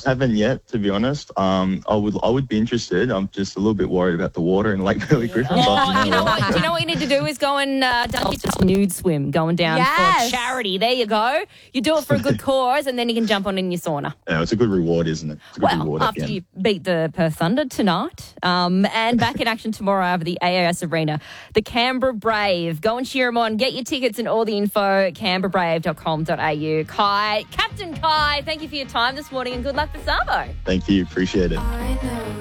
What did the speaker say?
Haven't yet, to be honest. I would be interested. I'm just a little bit worried about the water in Lake Billy Griffin. Oh, you know what? You know what you need to do is go and just nude swim, going down Yes. for charity. There you go. You do it for a good cause, and then you can jump on in your sauna. Yeah, it's a good reward, isn't it? It's a good Well, reward at after the end. you beat the Perth Thunder tonight, and back in action tomorrow over the AIS Arena, the Canberra Brave. Go and cheer them on. Get your tickets and all the info at canberrabrave.com.au. Captain Kai, thank you for your time this morning, and good luck for Savo. Thank you. Appreciate it. I know